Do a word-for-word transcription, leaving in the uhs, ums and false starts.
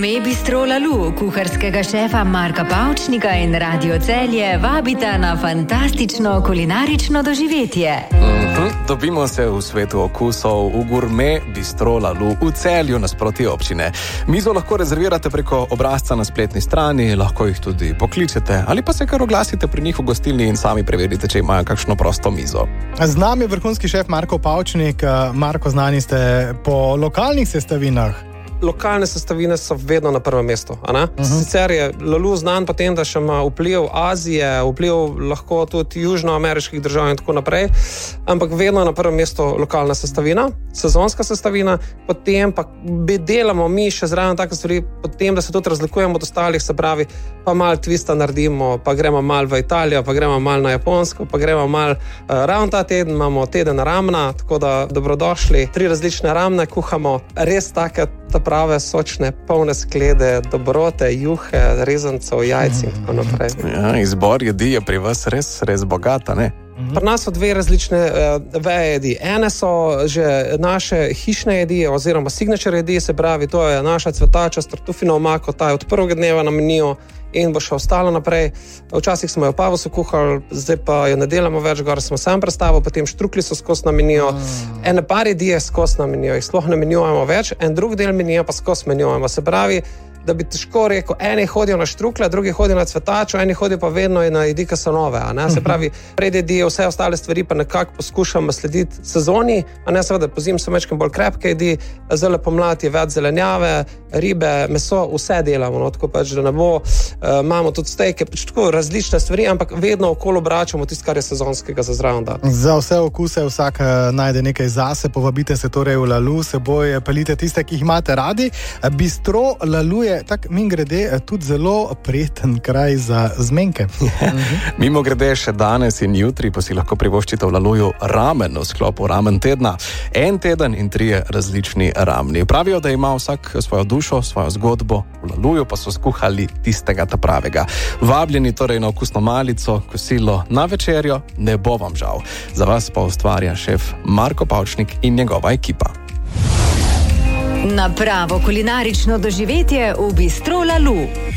Gurme Bistro Lalu, kuharskega šefa Marka Pavčnika in Radio Celje vabita na fantastično kulinarično doživetje. Mm-hmm. Dobimo se v svetu okusov v Gurme Bistro Lalu v Celju nasproti občine. Mizo lahko rezervirate preko obrazca na spletni strani, lahko jih tudi pokličete ali pa se kar oglasite pri njih v gostilni in sami preverite, če imajo kakšno prosto mizo. Z nami je vrhunski šef Marko Pavčnik. Marko, znani ste po lokalnih sestavinah. Lokalne sestavine so vedno na prvem mestu. A ne? Uh-huh. Sicer je Lalu znan potem, da še ima vpliv Azije, vpliv lahko tudi južnoameriških držav in tako naprej, ampak vedno na prvem mestu lokalna sestavina, sezonska sestavina, potem pa delamo mi še zraven take stvari, potem, da se tudi razlikujemo od ostalih, se pravi, pa malo twista naredimo, pa gremo malo v Italijo, pa gremo malo na Japonsko, pa gremo malo uh, ravno ta teden, imamo teden ramna, tako da dobrodošli, tri različne ramne kuhamo, res take ta prave, sočne, polne sklede, dobrote, juhe, rezancev, jajci in tako naprej. Ja, izbor jedi je pri vas res, res bogata, ne? Pri nas so dve različne uh, veje jedi. Ene so že naše hišne jedi oziroma signature jedi, se pravi, to je naša cvetača s tartufino omako, ta je od prvega dneva na meniju in bo še ostalo naprej. Včasih smo jo v Pavosu kuhali, zdaj pa jo ne delamo več, gor smo sam predstavil, potem štrukli so skozi na meniju. Ene par jedi je skozi na meniju, jih sploh ne menjujemo več, en drug del menija pa skozi menjujemo. Se pravi, da bi težko rekel, eni hodijo na štrukle, drugi hodijo na cvetačo, eni hodijo pa vedno na jedi, ki so nove. A ne? Se pravi, pred jedi vse ostale stvari pa nekako poskušamo slediti sezoni, a ne seveda pozimi so mečkem bolj krepke jedi, zelo pomlad je več zelenjave, ribe, meso, vse delamo, no, tako pač, da ne bo, uh, imamo tudi stejke, pač tako različne stvari, ampak vedno okolo obračamo tisto, kar je sezonskega za zraven dati. Za vse okuse vsak najde nekaj zase, povabite se torej v Lalu, seboj pelite tiste, ki jih imate radi. Bistro Lalu je tak min grede tudi zelo prijeten kraj za zmenke. Mimo grede še danes in jutri pa si lahko privoščite v Laluju ramen v sklopu ramen tedna. En teden in trije različni ramni. Pravijo, da ima vsak svojo dušo, svojo zgodbo, v Laluju pa so skuhali tistega ta pravega. Vabljeni torej na okusno malico, kosilo, na večerjo, ne bo vam žal. Za vas pa ustvarja šef Marko Pavčnik in njegova ekipa. Na pravo kulinarično doživetje v Bistro Lalu.